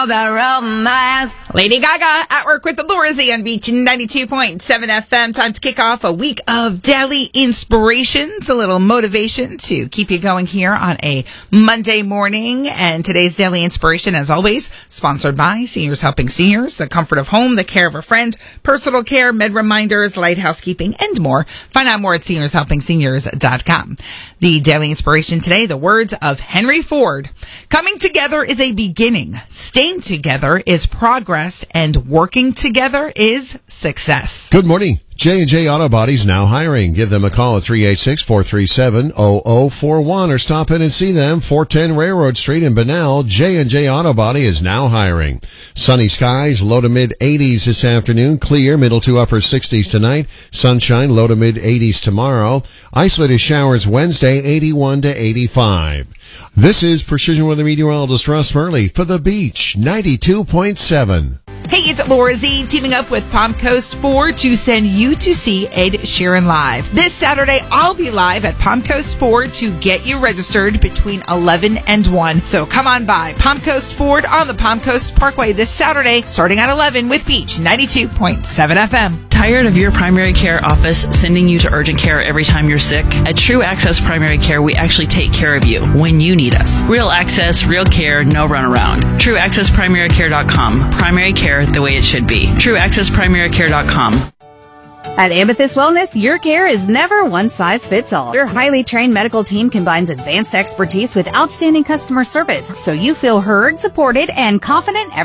Lady Gaga at work with Laura Z on Beach 92.7 FM. Time to kick off a week of daily inspirations, a little motivation to keep you going here on a Monday morning. And today's daily inspiration, as always, sponsored by Seniors Helping Seniors, the comfort of home, the care of a friend, personal care, med reminders, light housekeeping, and more. Find out more at seniorshelpingseniors.com. The daily inspiration today, the words of Henry Ford. Coming together is a beginning. Staying together is progress, and working together is success. Good morning. J&J Auto Body's now hiring. Give them a call at 386-437-0041 or stop in and see them, 410 Railroad Street in Bunnell. J&J Auto Body is now hiring. Sunny skies, low to mid 80s this afternoon. Clear, middle to upper 60s tonight. Sunshine, low to mid 80s tomorrow. Isolated showers Wednesday, 81 to 85. This is Precision Weather Meteorologist Russ Murley for The Beach 92.7. Hey, it's Laura Z teaming up with Palm Coast Ford to send you to see Ed Sheeran live. This Saturday, I'll be live at Palm Coast Ford to get you registered between 11 and 1. So come on by Palm Coast Ford on the Palm Coast Parkway this Saturday, starting at 11 with Beach 92.7 FM. Tired of your primary care office sending you to urgent care every time you're sick? At True Access Primary Care, we actually take care of you when you need us. Real access, real care, no runaround. TrueAccessPrimaryCare.com. Primary care the way it should be. TrueAccessPrimaryCare.com. At Amethyst Wellness, your care is never one size fits all. Your highly trained medical team combines advanced expertise with outstanding customer service, so you feel heard, supported, and confident